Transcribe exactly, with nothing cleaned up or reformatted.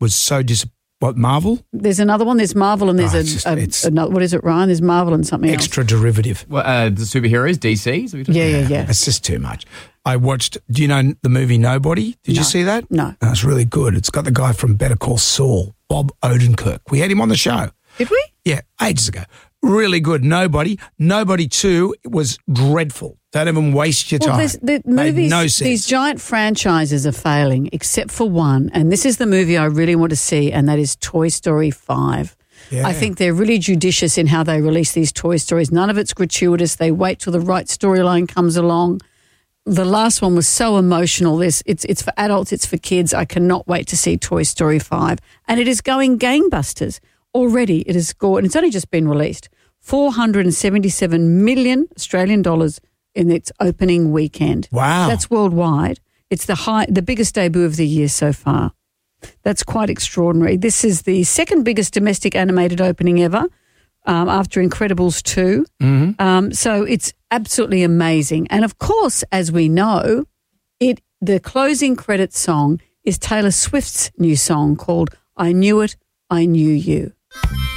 was so dis. What, Marvel? There's another one. There's Marvel and there's Oh, a, it's just- a, it's- another, what is it, Ryan? There's Marvel and something else. Extra derivative. Well, uh, the superheroes, D C? So Yeah, yeah, yeah. It's just too much. I watched, do you know the movie Nobody? Did No. you see that? No. Oh, it's really good. It's got the guy from Better Call Saul, Bob Odenkirk. We had him on the show. Did we? Yeah, ages ago. Really good. Nobody. Nobody two was dreadful. Don't even waste your Well, time. there's, the Made movies, no sense. these giant franchises are failing, except for one, and this is the movie I really want to see, and that is Toy Story five. Yeah. I think they're really judicious in how they release these Toy Stories. None of it's gratuitous. They wait till the right storyline comes along. The last one was so emotional. This it's it's for adults, it's for kids. I cannot wait to see Toy Story five, and it is going gangbusters already. It has scored, and it's only just been released, four hundred seventy-seven million Australian dollars in its opening weekend. Wow. That's worldwide. It's the high, the biggest debut of the year so far. That's quite extraordinary. This is the second biggest domestic animated opening ever, um, after Incredibles two. Mm-hmm. Um, so it's absolutely amazing. And of course, as we know, it the closing credits song is Taylor Swift's new song called I Knew It, I Knew You.